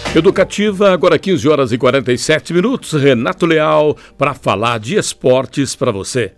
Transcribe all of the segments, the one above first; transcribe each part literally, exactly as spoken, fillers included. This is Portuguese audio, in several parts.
Educativa, agora quinze horas e quarenta e sete minutos. Renato Leal para falar de esportes para você.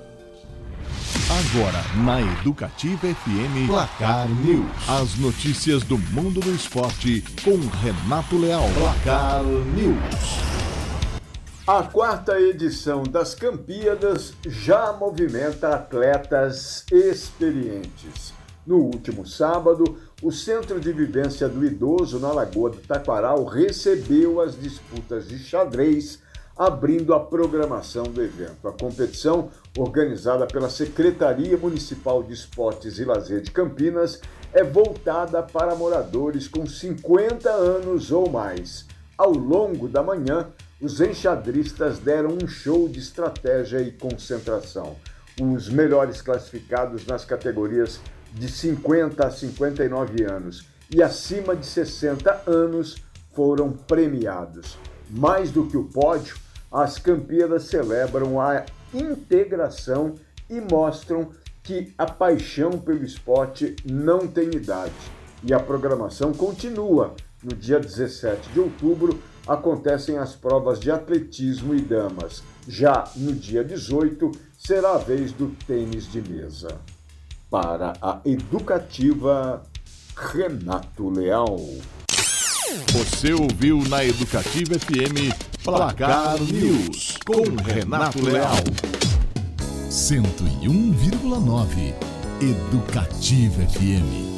Agora na Educativa F M, Placar News. As notícias do mundo do esporte com Renato Leal. Placar News. A quarta edição das Campíadas já movimenta atletas experientes. No último sábado, o Centro de Vivência do Idoso, na Lagoa do Taquaral, recebeu as disputas de xadrez, abrindo a programação do evento. A competição, organizada pela Secretaria Municipal de Esportes e Lazer de Campinas, é voltada para moradores com cinquenta anos ou mais. Ao longo da manhã, os enxadristas deram um show de estratégia e concentração. Os melhores classificados nas categorias de cinquenta a cinquenta e nove anos e acima de sessenta anos foram premiados. Mais do que o pódio, as Campíadas celebram a integração e mostram que a paixão pelo esporte não tem idade. E a programação continua. No dia dezessete de outubro, acontecem as provas de atletismo e damas. Já no dia dezoito, será a vez do tênis de mesa. Para a Educativa, Renato Leal. Você ouviu na Educativa F M Placar News com Renato Leal. cento e um vírgula nove Educativa F M.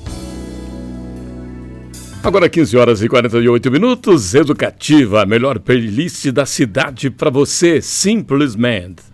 Agora quinze horas e quarenta e oito minutos. Educativa, a melhor playlist da cidade para você, simplesmente.